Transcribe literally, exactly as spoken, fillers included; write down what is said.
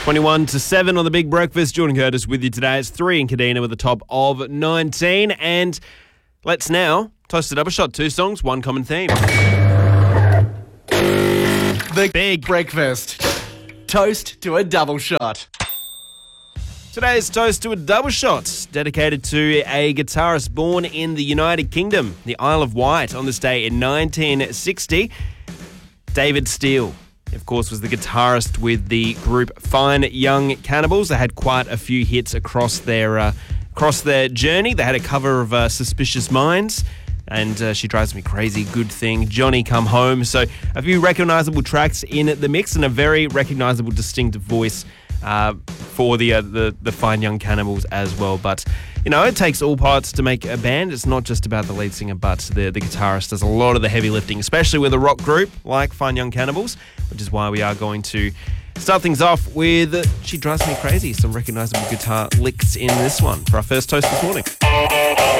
twenty-one to seven on the Big Breakfast. Jordan Curtis with you today. It's three in Kadina with a top of nineteen. And let's now toast a double shot. Two songs, one common theme. The Big Breakfast. Toast to a double shot. Today's toast to a double shot, dedicated to a guitarist born in the United Kingdom, the Isle of Wight, on this day in nineteen sixty. David Steele, of course, was the guitarist with the group Fine Young Cannibals. They had quite a few hits across their uh, across their journey. They had a cover of uh, Suspicious Minds and uh, She Drives Me Crazy, Good Thing, Johnny Come Home. So a few recognisable tracks in the mix and a very recognisable, distinctive voice uh, for the, uh, the the Fine Young Cannibals as well. But, you know, it takes all parts to make a band. It's not just about the lead singer, but the, the guitarist does a lot of the heavy lifting, especially with a rock group like Fine Young Cannibals, which is why we are going to start things off with She Drives Me Crazy, some recognisable guitar licks in this one for our first toast this morning.